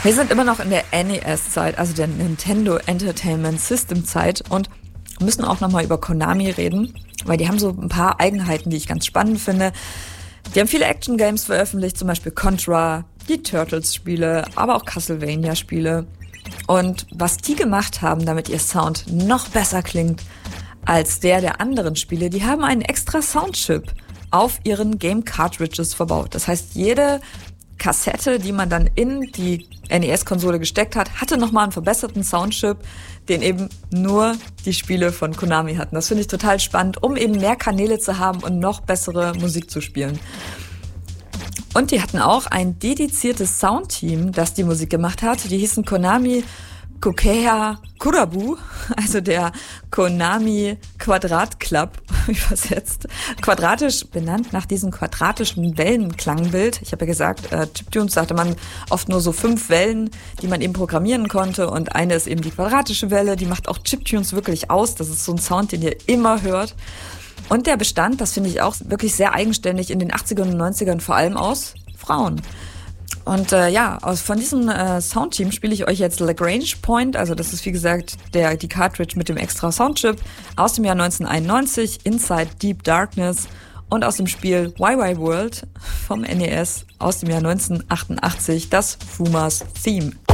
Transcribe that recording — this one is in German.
Wir sind immer noch in der NES-Zeit, also der Nintendo Entertainment System-Zeit, und müssen auch nochmal über Konami reden, weil die haben so ein paar Eigenheiten, die ich ganz spannend finde. Die haben viele Action-Games veröffentlicht, zum Beispiel Contra, die Turtles-Spiele, aber auch Castlevania-Spiele. Und was die gemacht haben, damit ihr Sound noch besser klingt als der anderen Spiele, die haben einen extra Soundchip auf ihren Game-Cartridges verbaut. Das heißt, jede Kassette, die man dann in die NES-Konsole gesteckt hat, hatte nochmal einen verbesserten Soundchip, den eben nur die Spiele von Konami hatten. Das finde ich total spannend, um eben mehr Kanäle zu haben und noch bessere Musik zu spielen. Und die hatten auch ein dediziertes Soundteam, das die Musik gemacht hat. Die hießen Konami Kokeha Kurabu, also der Konami Quadrat Club übersetzt. Quadratisch benannt nach diesem quadratischen Wellenklangbild. Ich habe ja gesagt, Chiptunes sagte man oft nur so 5 Wellen, die man eben programmieren konnte. Und eine ist eben die quadratische Welle, die macht auch Chiptunes wirklich aus. Das ist so ein Sound, den ihr immer hört. Und der bestand, das finde ich auch wirklich sehr eigenständig, in den 80ern und 90ern vor allem aus Frauen. Und von diesem Soundteam spiele ich euch jetzt Lagrange Point, also das ist wie gesagt die Cartridge mit dem extra Soundchip aus dem Jahr 1991, Inside Deep Darkness, und aus dem Spiel YY World vom NES aus dem Jahr 1988, das Fumas Theme.